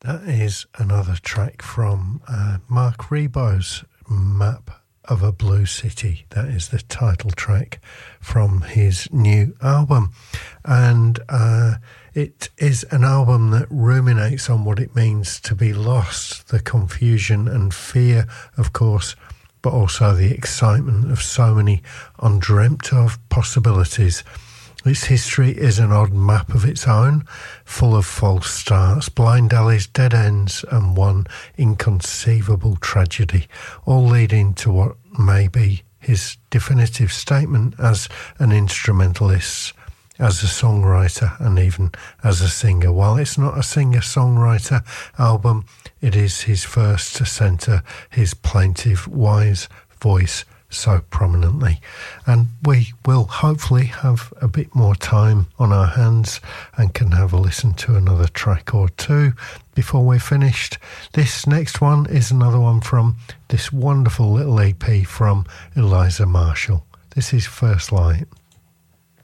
That is another track from Mark Ribot's Map of a Blue City. That is the title track from his new album. And it is an album that ruminates on what it means to be lost, the confusion and fear, of course, but also the excitement of so many undreamt of possibilities. Its history is an odd map of its own, full of false starts, blind alleys, dead ends, and one inconceivable tragedy, all leading to what may be his definitive statement as an instrumentalist, as a songwriter, and even as a singer. While it's not a singer-songwriter album, it is his first to centre his plaintive, wise voice so prominently. And we will hopefully have a bit more time on our hands and can have a listen to another track or two before we're finished. This next one is another one from this wonderful little EP from Eliza Marshall. This is First Light.